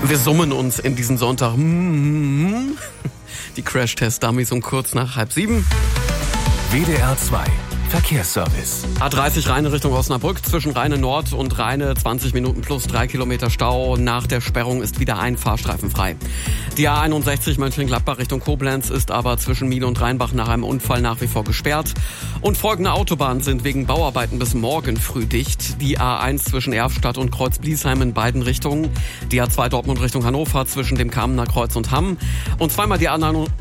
Wir summen uns in diesen Sonntag. Die Crash-Test-Dummies um kurz nach 6:30. WDR 2 Verkehrsservice. A30 Rheine Richtung Osnabrück, zwischen Rheine Nord und Rheine 20 Minuten plus 3 Kilometer Stau. Nach der Sperrung ist wieder ein Fahrstreifen frei. Die A61 Mönchengladbach Richtung Koblenz ist aber zwischen Miel und Rheinbach nach einem Unfall nach wie vor gesperrt. Und folgende Autobahnen sind wegen Bauarbeiten bis morgen früh dicht. Die A1 zwischen Erfstadt und Kreuz-Bliesheim in beiden Richtungen. Die A2 Dortmund Richtung Hannover zwischen dem Kamener Kreuz und Hamm. Und zweimal die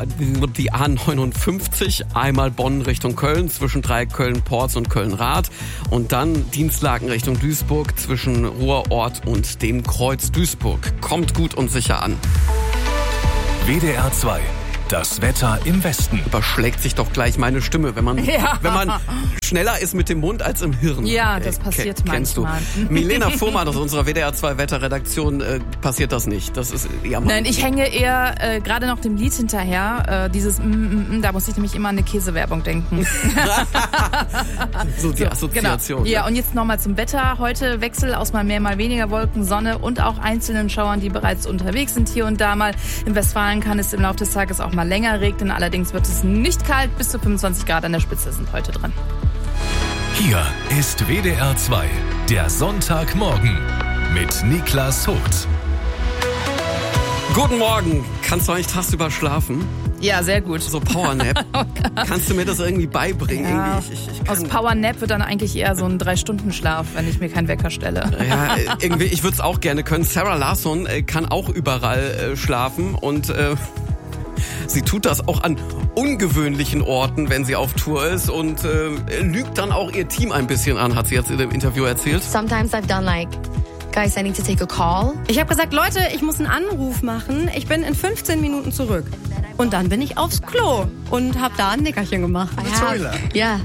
A59, einmal Bonn Richtung Köln zwischen Köln-Porz und Köln-Rath. Und dann Dienstlaken Richtung Duisburg zwischen Ruhrort und dem Kreuz Duisburg. Kommt gut und sicher an. WDR 2. Das Wetter im Westen. Überschlägt sich doch gleich meine Stimme, wenn man schneller ist mit dem Mund als im Hirn. Ja, das passiert manchmal. Milena Fuhrmann aus unserer WDR 2 Wetterredaktion, passiert das nicht. Das ist eher Nein, ich hänge eher gerade noch dem Lied hinterher. Dieses da muss ich nämlich immer an eine Käsewerbung denken. So die Assoziation. Genau. Ja, und jetzt nochmal zum Wetter. Heute Wechsel aus mal mehr, mal weniger Wolken, Sonne und auch einzelnen Schauern, die bereits unterwegs sind hier und da mal. In Westfalen kann es im Laufe des Tages auch mal länger regnen. Allerdings wird es nicht kalt. Bis zu 25 Grad an der Spitze sind heute drin. Hier ist WDR 2, der Sonntagmorgen mit Niklas Vogt. Guten Morgen. Kannst du eigentlich tagsüber schlafen? Ja, sehr gut. So Powernap. Kannst du mir das irgendwie beibringen? Ja, aus Powernap wird dann eigentlich eher so ein 3-Stunden-Schlaf, wenn ich mir keinen Wecker stelle. Ja, irgendwie, ich würde es auch gerne können. Sarah Larsson kann auch überall schlafen und sie tut das auch an ungewöhnlichen Orten, wenn sie auf Tour ist und lügt dann auch ihr Team ein bisschen an, hat sie jetzt in dem Interview erzählt. Sometimes I've done like, guys, I need to take a call. Ich habe gesagt, Leute, ich muss einen Anruf machen. Ich bin in 15 Minuten zurück. Und dann bin ich aufs Klo und habe da ein Nickerchen gemacht. Ja.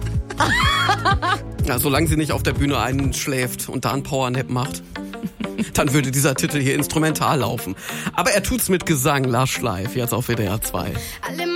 Ja, solange sie nicht auf der Bühne einschläft und da einen Powernap macht, dann würde dieser Titel hier instrumental laufen. Aber er tut's mit Gesang, Lush Live, jetzt auf WDR 2.